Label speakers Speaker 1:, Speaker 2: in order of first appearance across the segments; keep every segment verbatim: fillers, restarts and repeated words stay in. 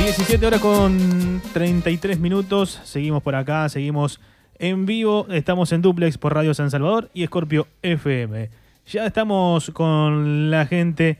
Speaker 1: diecisiete horas con treinta y tres minutos. Seguimos por acá, seguimos en vivo. Estamos en Duplex por Radio San Salvador y Scorpio F M. Ya estamos con la gente.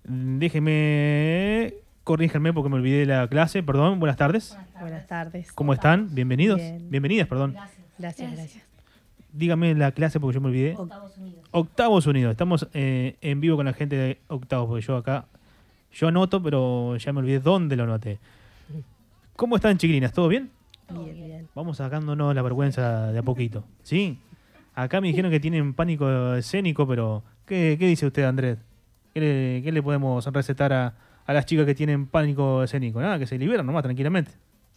Speaker 1: Déjenme, corríjanme porque me olvidé la clase. Perdón, buenas tardes.
Speaker 2: Buenas tardes.
Speaker 1: ¿Cómo están? Bienvenidos.
Speaker 2: Bien.
Speaker 1: Bienvenidas, perdón.
Speaker 2: Gracias, gracias. gracias.
Speaker 1: Dígame la clase porque yo me olvidé.
Speaker 2: Octavos Unidos.
Speaker 1: Octavos Unidos. Estamos eh, en vivo con la gente de Octavos, porque yo acá, yo anoto, pero ya me olvidé dónde lo anoté. ¿Cómo están, chiquilinas? ¿Todo bien?
Speaker 2: Bien, bien.
Speaker 1: Vamos sacándonos la vergüenza de a poquito. ¿Sí? Acá me dijeron que tienen pánico escénico, pero ¿qué, qué dice usted, Andrés? ¿Qué le, qué le podemos recetar a, a las chicas que tienen pánico escénico? Nada, que se liberan nomás, tranquilamente.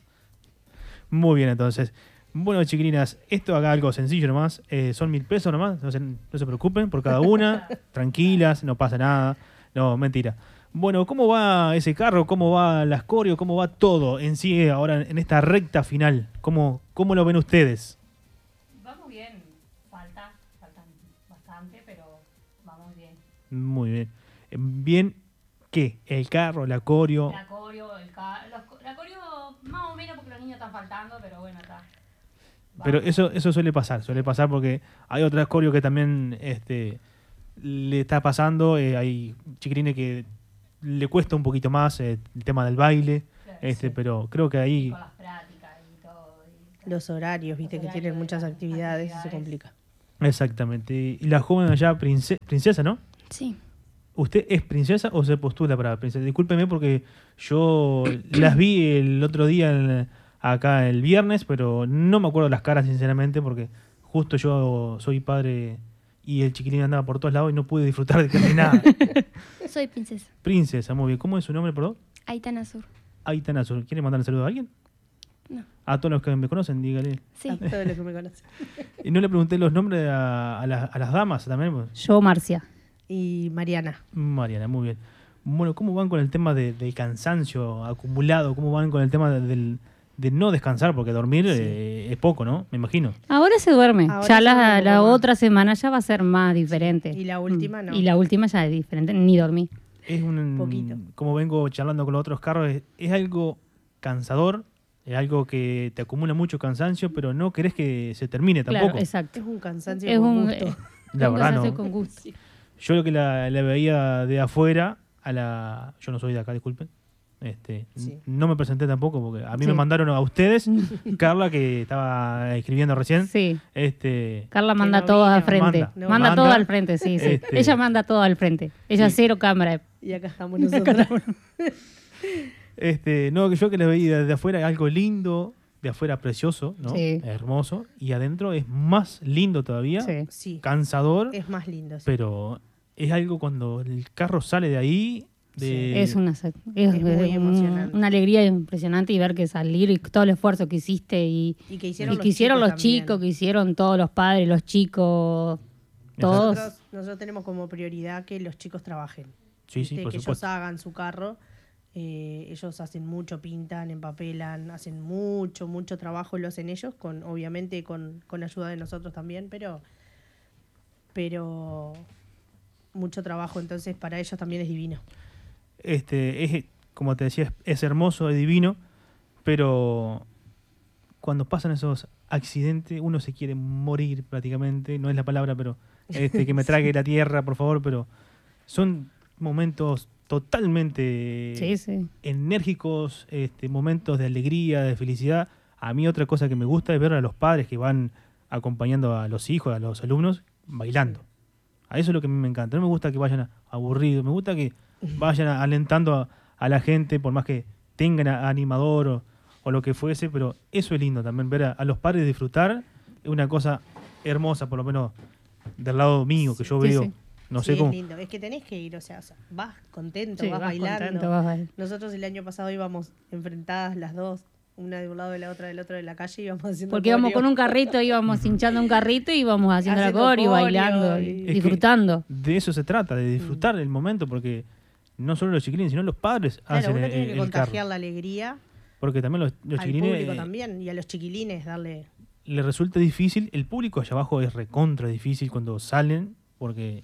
Speaker 1: Muy bien, entonces. Bueno, chiquilinas, esto acá algo sencillo nomás. Eh, son mil pesos nomás, no se, no se preocupen por cada una. Tranquilas, no pasa nada. No, mentira. Bueno, ¿cómo va ese carro? ¿Cómo va las coreo? ¿Cómo va todo en sí ahora en esta recta final? ¿Cómo, cómo lo ven ustedes?
Speaker 3: Vamos bien, falta, faltan bastante, pero vamos bien.
Speaker 1: Muy bien. ¿Bien qué? ¿El carro, la coreo?
Speaker 3: La coreo, el ca los, la coreo más o menos porque los niños están faltando, pero bueno, está.
Speaker 1: Pero eso, eso suele pasar, suele pasar porque hay otras coreo que también este, le está pasando. Eh, hay chiquilines que le cuesta un poquito más eh, el tema del baile,
Speaker 3: Claro,
Speaker 1: este,
Speaker 2: sí.
Speaker 1: pero creo que ahí...
Speaker 3: Con las prácticas y todo. Y,
Speaker 2: Los horarios, viste,
Speaker 3: Los
Speaker 2: que
Speaker 3: horarios
Speaker 2: tienen
Speaker 3: de
Speaker 2: muchas
Speaker 3: las
Speaker 2: actividades, eso se
Speaker 3: actividades.
Speaker 2: complica.
Speaker 1: Exactamente. Y la joven allá, prince- princesa, ¿no?
Speaker 4: Sí.
Speaker 1: ¿Usted es princesa o se postula para princesa? Discúlpeme porque yo las vi el otro día en- acá el viernes, pero no me acuerdo las caras sinceramente porque justo yo soy padre y el chiquilín andaba por todos lados y no pude disfrutar de casi nada.
Speaker 4: Soy princesa.
Speaker 1: Princesa, muy bien. ¿Cómo es su nombre, perdón?
Speaker 4: Aitana Sur.
Speaker 1: Aitana Sur. ¿Quiere mandar un saludo a alguien?
Speaker 4: No.
Speaker 1: A todos los que me conocen, dígale.
Speaker 4: Sí.
Speaker 2: A todos los que me conocen.
Speaker 1: Y no le pregunté los nombres a, a, las- a las damas también. pues.
Speaker 3: Yo, Marcia.
Speaker 2: Y Mariana.
Speaker 1: Mariana, muy bien. Bueno, ¿cómo van con el tema de- del cansancio acumulado? ¿Cómo van con el tema de, del, de no descansar? Porque dormir
Speaker 2: Sí.
Speaker 1: eh, es poco, ¿no? Me imagino.
Speaker 3: Ahora se duerme.
Speaker 2: Ahora
Speaker 3: ya
Speaker 2: se
Speaker 3: la,
Speaker 2: duerme un
Speaker 3: la
Speaker 2: poco más.
Speaker 3: otra semana ya va a ser más diferente.
Speaker 2: Y la última
Speaker 3: Mm.
Speaker 2: no.
Speaker 3: Y la última ya es diferente. Ni dormí.
Speaker 1: Es un
Speaker 2: Poquito.
Speaker 1: Como vengo charlando con los otros carros, es, es algo cansador, es algo que te acumula mucho cansancio, pero no querés que se termine tampoco.
Speaker 3: Claro, exacto.
Speaker 2: Es un cansancio
Speaker 3: Es
Speaker 2: con
Speaker 3: un,
Speaker 2: gusto.
Speaker 3: eh,
Speaker 1: La
Speaker 3: un
Speaker 1: verdad,
Speaker 3: cansancio
Speaker 1: no.
Speaker 3: con gusto.
Speaker 1: Yo lo que la, la veía de afuera, a la yo no soy de acá, disculpen. Este,
Speaker 2: Sí.
Speaker 1: No me presenté tampoco porque a mí
Speaker 3: Sí.
Speaker 1: me mandaron a ustedes, Carla, que estaba escribiendo recién.
Speaker 3: Sí.
Speaker 1: Este,
Speaker 3: Carla
Speaker 2: Que
Speaker 3: manda
Speaker 2: no
Speaker 3: todo
Speaker 2: vino.
Speaker 3: al frente.
Speaker 1: Manda.
Speaker 2: No.
Speaker 3: Manda, todo
Speaker 1: Manda.
Speaker 3: al frente, sí, sí.
Speaker 1: Este.
Speaker 3: Ella manda todo al frente. Ella
Speaker 1: Y-
Speaker 3: cero cámara.
Speaker 2: Y acá estamos nosotros.
Speaker 1: este, no, que yo que le veía de afuera algo lindo, de afuera precioso, ¿no?
Speaker 3: Sí.
Speaker 1: Hermoso, y adentro es más lindo todavía,
Speaker 3: Sí.
Speaker 2: Sí,
Speaker 1: cansador,
Speaker 2: es más lindo. sí.
Speaker 1: pero es algo cuando el carro sale de ahí, de
Speaker 3: Es una, es,
Speaker 2: Es muy
Speaker 3: un-
Speaker 2: emocionante.
Speaker 3: una alegría impresionante y ver que salir y todo el esfuerzo que hiciste y,
Speaker 2: Y que hicieron
Speaker 3: y
Speaker 2: los
Speaker 3: que hicieron
Speaker 2: chicos
Speaker 3: los chicos,
Speaker 2: también.
Speaker 3: que hicieron todos los padres, los chicos, todos.
Speaker 2: Nosotros, nosotros tenemos como prioridad que los chicos trabajen.
Speaker 1: Sí, sí,
Speaker 2: Viste,
Speaker 1: por
Speaker 2: que
Speaker 1: supuesto.
Speaker 2: ellos hagan su carro. Eh, ellos hacen mucho, pintan, empapelan, hacen mucho, mucho trabajo, lo hacen ellos, con obviamente con, con ayuda de nosotros también, pero pero mucho trabajo, entonces para ellos también es divino.
Speaker 1: Este, es, como te decía, es, es hermoso, es divino, pero cuando pasan esos accidentes uno se quiere morir prácticamente, no es la palabra, pero este, que me trague la tierra, por favor, pero son momentos totalmente
Speaker 3: Sí, sí.
Speaker 1: enérgicos, este, momentos de alegría, de felicidad. A mí otra cosa que me gusta es ver a los padres que van acompañando a los hijos, a los alumnos, bailando. A eso es lo que a mí me encanta. No me gusta que vayan a- aburridos, me gusta que vayan a- alentando a, a la gente, por más que tengan a- animador o, o lo que fuese, pero eso es lindo también, ver a, a los padres disfrutar, es una cosa hermosa, por lo menos del lado mío, que yo
Speaker 3: Sí,
Speaker 1: veo.
Speaker 3: sí.
Speaker 1: No
Speaker 2: Sí,
Speaker 1: sé
Speaker 2: es
Speaker 1: cómo.
Speaker 2: lindo, es que tenés que ir, o sea, o sea, vas contento,
Speaker 3: Sí,
Speaker 2: vas,
Speaker 3: vas
Speaker 2: bailando.
Speaker 3: contento, vas bailando.
Speaker 2: Nosotros el año pasado íbamos enfrentadas las dos, una de un lado de la otra del otro de la calle, y íbamos haciendo
Speaker 3: Porque íbamos
Speaker 2: coreo.
Speaker 3: con un carrito, íbamos hinchando un carrito y íbamos haciendo,
Speaker 2: Haciendo
Speaker 3: la coreo,
Speaker 2: coreo
Speaker 3: bailando,
Speaker 2: y-
Speaker 3: y
Speaker 1: Es que
Speaker 3: disfrutando.
Speaker 1: de eso se trata, de disfrutar el momento, porque no solo los chiquilines, sino los padres
Speaker 2: Claro,
Speaker 1: hacen
Speaker 2: uno
Speaker 1: el,
Speaker 2: tiene que
Speaker 1: el
Speaker 2: contagiar
Speaker 1: carro.
Speaker 2: la alegría
Speaker 1: Porque también los, los
Speaker 2: al
Speaker 1: chiquilines
Speaker 2: público
Speaker 1: eh,
Speaker 2: también, y a los chiquilines darle...
Speaker 1: les resulta difícil. El público allá abajo es recontra difícil cuando salen, porque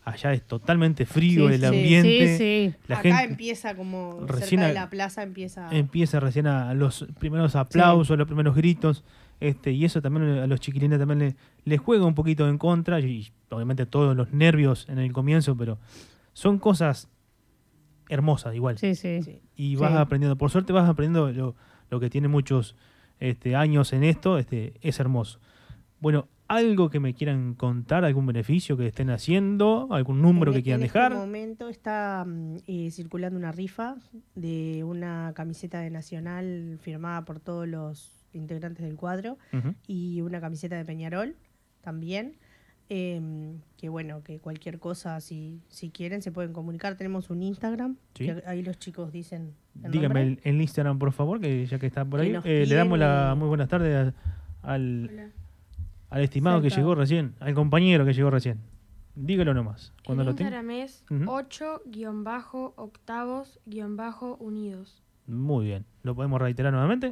Speaker 1: allá es totalmente frío
Speaker 5: Sí,
Speaker 1: el
Speaker 5: sí,
Speaker 1: ambiente.
Speaker 5: Sí, sí.
Speaker 1: La
Speaker 2: Acá
Speaker 1: gente
Speaker 2: empieza como
Speaker 1: recién
Speaker 2: cerca
Speaker 1: a-
Speaker 2: de la plaza empieza...
Speaker 1: empieza recién a los primeros aplausos, los primeros gritos, este y eso también a los chiquilines también le, les juega un poquito en contra, y obviamente todos los nervios en el comienzo, pero son cosas hermosas igual.
Speaker 5: Sí, sí.
Speaker 2: Sí.
Speaker 1: Y vas
Speaker 5: Sí.
Speaker 1: aprendiendo, por suerte vas aprendiendo lo, lo que tiene muchos este, años en esto, este, es hermoso. Bueno, algo que me quieran contar, algún beneficio que estén haciendo, algún número
Speaker 2: En
Speaker 1: que
Speaker 2: e-
Speaker 1: quieran
Speaker 2: en
Speaker 1: dejar.
Speaker 2: este momento está mm, eh, circulando una rifa de una camiseta de Nacional firmada por todos los integrantes del cuadro
Speaker 1: Ujú.
Speaker 2: y una camiseta de Peñarol también. Em, que bueno, que cualquier cosa, si, si quieren, se pueden comunicar. Tenemos un Instagram,
Speaker 1: Sí.
Speaker 2: que ahí los chicos dicen el
Speaker 1: Dígame
Speaker 2: nombre.
Speaker 1: el, el Instagram, por favor, que ya que está por
Speaker 2: Que
Speaker 1: ahí.
Speaker 2: nos
Speaker 1: Eh, le damos
Speaker 2: piden
Speaker 1: las
Speaker 2: y-
Speaker 1: muy buenas tardes a- al,
Speaker 3: Hola.
Speaker 1: al estimado que
Speaker 5: Cerca.
Speaker 1: llegó recién, al compañero que llegó recién. Dígalo nomás. Cuando
Speaker 6: El
Speaker 1: lo tenga.
Speaker 6: Instagram es
Speaker 1: Ujú.
Speaker 6: ocho guión bajo octavos guión bajo unidos.
Speaker 1: Muy bien. ¿Lo podemos reiterar nuevamente?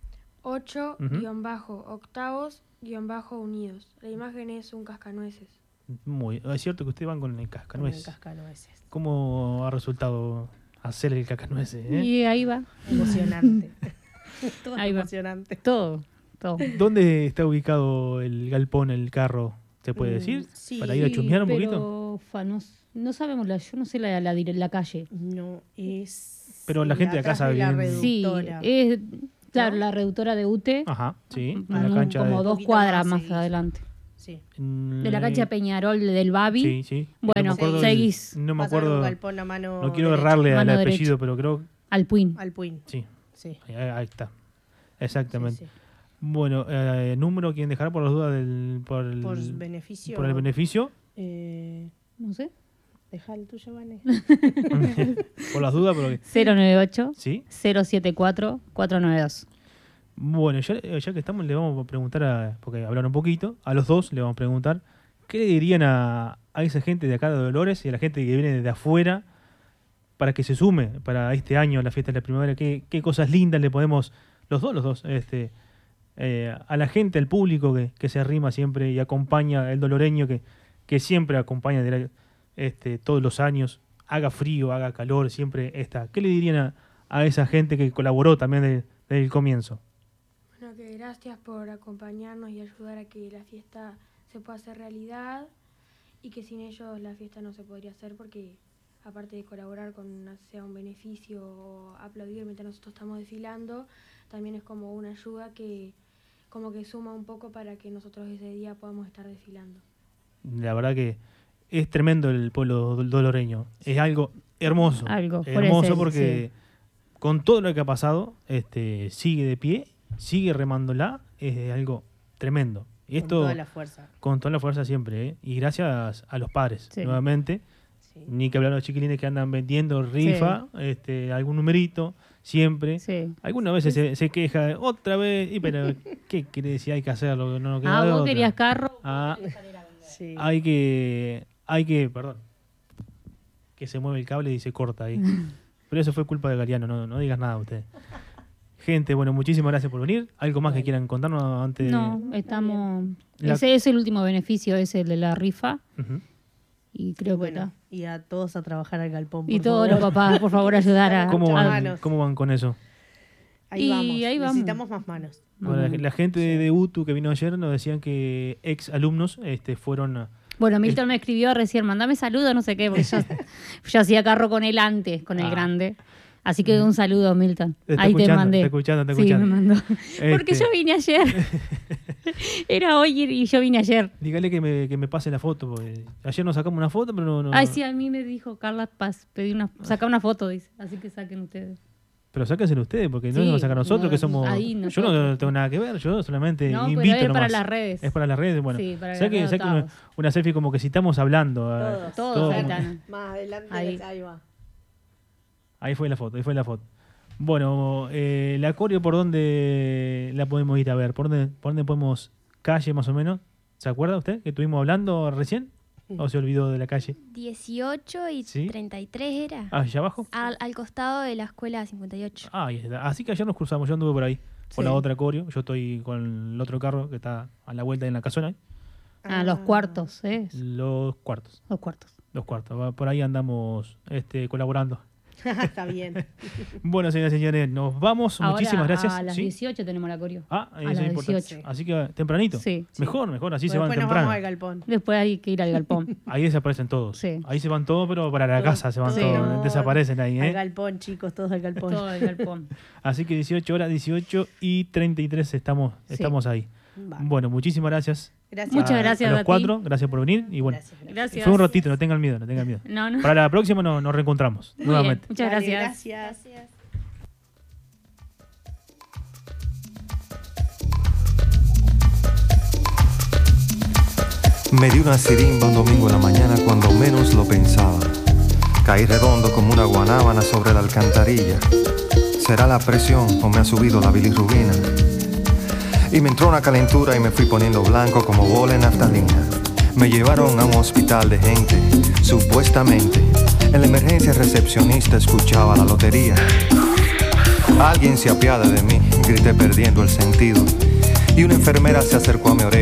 Speaker 6: ocho
Speaker 1: Ujú.
Speaker 6: guión bajo octavos guión bajo unidos. La imagen es un cascanueces.
Speaker 1: Muy bien. Es cierto que ustedes van con el
Speaker 2: Con el
Speaker 1: cascanueces.
Speaker 2: cascanueces.
Speaker 1: ¿Cómo ha resultado hacer el cascanueces? eh?
Speaker 5: Y ahí va.
Speaker 2: Emocionante. Todo
Speaker 5: Ahí va.
Speaker 2: emocionante.
Speaker 5: Todo, todo.
Speaker 1: ¿Dónde está ubicado el galpón, el carro? ¿Se puede
Speaker 2: Mm,
Speaker 1: decir?
Speaker 2: sí,
Speaker 1: Para ir a chusmear un poquito.
Speaker 5: Pero, fa, no, no sabemos, la, yo no sé la, la, dire- la calle.
Speaker 2: No, es.
Speaker 1: Pero la gente de acá
Speaker 2: atrás
Speaker 1: sabe
Speaker 2: de la
Speaker 1: bien.
Speaker 5: Sí,
Speaker 2: reductora.
Speaker 5: es, claro,
Speaker 2: ¿No?
Speaker 5: la reductora de U T E.
Speaker 1: Ajá, sí.
Speaker 5: mm,
Speaker 1: A la cancha
Speaker 5: como
Speaker 1: de,
Speaker 5: dos
Speaker 2: poquito
Speaker 5: cuadras
Speaker 2: más
Speaker 5: más
Speaker 2: seguís.
Speaker 5: adelante.
Speaker 2: Sí.
Speaker 5: De la cancha de Peñarol, del Babi.
Speaker 1: Sí, sí.
Speaker 5: Bueno,
Speaker 1: no me acuerdo el-
Speaker 5: seguís.
Speaker 1: no me
Speaker 2: Vas a ver un
Speaker 1: acuerdo.
Speaker 2: galpón a mano
Speaker 1: No quiero
Speaker 2: derecha,
Speaker 1: errarle al
Speaker 5: Mano
Speaker 1: apellido,
Speaker 5: derecha.
Speaker 1: pero creo.
Speaker 5: Al Puin.
Speaker 2: Al Puin.
Speaker 1: Sí,
Speaker 2: Sí.
Speaker 1: ahí, ahí está. Exactamente.
Speaker 2: Sí, sí.
Speaker 1: Bueno, eh, número quieren dejar por las dudas del. Por el,
Speaker 2: Por beneficio.
Speaker 1: por el beneficio.
Speaker 2: Eh,
Speaker 5: No sé.
Speaker 2: deja el tuyo, Vane.
Speaker 1: por las dudas, pero.
Speaker 5: cero nueve ocho,
Speaker 1: Sí.
Speaker 5: cero siete cuatro, cuatro nueve dos.
Speaker 1: Bueno, ya, ya que estamos, le vamos a preguntar, a, porque hablaron un poquito, a los dos le vamos a preguntar, ¿qué le dirían a, a esa gente de acá de Dolores y a la gente que viene de afuera para que se sume para este año a la fiesta de la primavera? ¿Qué, qué cosas lindas le podemos, los dos, los dos, este, eh, a la gente, al público que, que se arrima siempre y acompaña, el doloreño que, que siempre acompaña de la- este, todos los años, haga frío, haga calor, siempre está? ¿Qué le dirían a, a esa gente que colaboró también de- desde el comienzo?
Speaker 6: Bueno, que gracias por acompañarnos y ayudar a que la fiesta se pueda hacer realidad y que sin ellos la fiesta no se podría hacer porque aparte de colaborar con sea un beneficio o aplaudir mientras nosotros estamos desfilando, también es como una ayuda que como que suma un poco para que nosotros ese día podamos estar desfilando.
Speaker 1: La verdad que es tremendo el pueblo dol- doloreño. Es algo hermoso.
Speaker 5: Algo, por
Speaker 1: hermoso
Speaker 5: ese,
Speaker 1: porque con todo lo que ha pasado, este, sigue de pie, sigue remándola, es algo tremendo. Y esto
Speaker 2: Con toda la fuerza.
Speaker 1: con toda la fuerza siempre, ¿eh? Y gracias a los padres,
Speaker 5: Sí.
Speaker 1: nuevamente.
Speaker 2: Sí.
Speaker 1: Ni que hablar de los chiquilines que andan vendiendo rifa, este, algún numerito, siempre.
Speaker 5: Sí.
Speaker 1: Algunas veces se, se queja de, otra vez, y pero ¿qué quiere decir? Hay que hacerlo, no nos queda
Speaker 5: Ah,
Speaker 1: de
Speaker 5: vos
Speaker 1: otra.
Speaker 5: querías carro.
Speaker 1: Ah,
Speaker 2: Sí.
Speaker 1: hay que, hay que, perdón, que se mueve el cable y se corta ahí. Pero eso fue culpa de Galeano, no, no digas nada usted. Gente, bueno, muchísimas gracias por venir. ¿Algo más que quieran contarnos antes de...?
Speaker 5: No, estamos.
Speaker 1: La-
Speaker 5: Ese es el último beneficio, es el de la rifa.
Speaker 1: Ujú.
Speaker 5: Y
Speaker 2: Y
Speaker 5: creo que
Speaker 2: bueno,
Speaker 5: está.
Speaker 2: y a todos a trabajar al galpón.
Speaker 5: Y
Speaker 2: por
Speaker 5: todos
Speaker 2: favor.
Speaker 5: los papás, por favor, ayudar a.
Speaker 1: ¿Cómo,
Speaker 2: Muchas
Speaker 1: van,
Speaker 2: manos.
Speaker 1: ¿Cómo van con eso?
Speaker 2: Ahí
Speaker 5: Y
Speaker 2: vamos.
Speaker 5: ahí vamos.
Speaker 2: Necesitamos más manos.
Speaker 5: No,
Speaker 1: Bueno, la,
Speaker 5: no.
Speaker 1: la gente de, de U T U que vino ayer nos decían que ex alumnos este, fueron... a-
Speaker 5: Bueno, Milton me escribió recién, mandame saludos, no sé qué, porque yo, yo hacía carro con él antes, con el
Speaker 1: Ah.
Speaker 5: grande. Así que un saludo, Milton.
Speaker 1: Te está
Speaker 5: Ahí te
Speaker 1: escuchando,
Speaker 5: mandé.
Speaker 1: está escuchando, está
Speaker 5: Sí,
Speaker 1: escuchando.
Speaker 5: me mandó. Porque
Speaker 1: Este,
Speaker 5: yo vine ayer. Era hoy y yo vine ayer.
Speaker 1: Dígale que me, que me pase la foto, porque ayer nos sacamos una foto, pero no... no-
Speaker 5: Ay, sí, a mí me dijo Carla Paz, pedí una, saca una foto, dice. Así que saquen ustedes.
Speaker 1: Pero sáquenselo ustedes, porque no
Speaker 5: Sí,
Speaker 1: nos van a sacar nosotros,
Speaker 5: no,
Speaker 1: que somos...
Speaker 5: ahí
Speaker 1: Yo
Speaker 5: nosotros.
Speaker 1: no tengo nada que ver, yo solamente
Speaker 5: No, pero
Speaker 1: invito
Speaker 5: es para
Speaker 1: nomás.
Speaker 5: las redes.
Speaker 1: Es para las redes, bueno.
Speaker 5: Sí, para
Speaker 1: Saque,
Speaker 5: las
Speaker 1: saque
Speaker 5: redes,
Speaker 1: una,
Speaker 5: todos.
Speaker 1: una selfie como que si estamos hablando. eh,
Speaker 2: Todos.
Speaker 5: Todos,
Speaker 1: todo
Speaker 5: ahí
Speaker 1: como-
Speaker 5: están.
Speaker 2: Más adelante,
Speaker 5: Ahí.
Speaker 2: ahí, va.
Speaker 1: Ahí fue la foto, ahí fue la foto. Bueno, eh, la coreo, ¿por dónde la podemos ir a ver? ¿Por dónde, por dónde podemos calle más o menos? ¿Se acuerda usted que estuvimos hablando recién? ¿O se olvidó de la calle?
Speaker 4: dieciocho y
Speaker 1: Sí.
Speaker 4: treinta y tres era.
Speaker 1: Ah, ¿allá abajo?
Speaker 4: Al, al costado de la escuela cincuenta y ocho.
Speaker 1: Ah, ahí está. Así que ayer nos cruzamos, yo anduve por ahí, por
Speaker 5: Sí.
Speaker 1: la otra coreo. Yo estoy con el otro carro que está a la vuelta en la casona.
Speaker 5: Ah, los cuartos, ¿eh?
Speaker 1: Los cuartos.
Speaker 5: Los cuartos.
Speaker 1: Los cuartos. Va, por ahí andamos este, colaborando.
Speaker 2: Está bien.
Speaker 1: Bueno, señoras y señores, nos vamos.
Speaker 5: Ahora,
Speaker 1: Muchísimas gracias.
Speaker 5: A las
Speaker 1: ¿Sí?
Speaker 5: dieciocho tenemos la coreo.
Speaker 1: Ah,
Speaker 5: a
Speaker 1: eso
Speaker 5: las
Speaker 1: es importante.
Speaker 5: dieciocho.
Speaker 1: Así que tempranito.
Speaker 5: Sí.
Speaker 1: Mejor, mejor, así
Speaker 2: Pues
Speaker 1: se van
Speaker 2: después nos
Speaker 1: temprano.
Speaker 2: vamos al galpón.
Speaker 5: Después hay que ir al galpón.
Speaker 1: Ahí desaparecen todos.
Speaker 5: Sí.
Speaker 1: Ahí se van todos, pero para la
Speaker 2: Todos-
Speaker 1: casa se van
Speaker 5: Sí.
Speaker 1: todos.
Speaker 2: no,
Speaker 1: Desaparecen ahí,
Speaker 2: Al
Speaker 1: ¿eh?
Speaker 2: galpón, chicos, todos al galpón.
Speaker 5: Todo el galpón.
Speaker 1: Así que dieciocho horas, dieciocho y treinta y tres estamos,
Speaker 5: Sí.
Speaker 1: estamos ahí.
Speaker 2: Va.
Speaker 1: Bueno, muchísimas gracias.
Speaker 2: Gracias.
Speaker 5: Muchas
Speaker 1: a-
Speaker 5: gracias
Speaker 1: a
Speaker 5: a
Speaker 1: los
Speaker 5: ti.
Speaker 1: cuatro. Gracias por venir. Y bueno,
Speaker 2: Gracias, gracias.
Speaker 5: Gracias.
Speaker 1: fue un ratito, no tengan miedo, no tengan miedo.
Speaker 5: No, no.
Speaker 1: Para la próxima nos, nos reencontramos
Speaker 5: Muy bien.
Speaker 1: nuevamente.
Speaker 5: Muchas
Speaker 2: Dale,
Speaker 5: gracias.
Speaker 2: gracias.
Speaker 7: Me di una sirimba un domingo en la mañana cuando menos lo pensaba. Caí redondo como una guanábana sobre la alcantarilla. ¿Será la presión o me ha subido la bilirrubina? Y me entró una calentura y me fui poniendo blanco como bola en naftalina. Me llevaron a un hospital de gente, supuestamente. En la emergencia recepcionista escuchaba la lotería. Alguien se apiada de mí, grité perdiendo el sentido. Y una enfermera se acercó a mi oreja.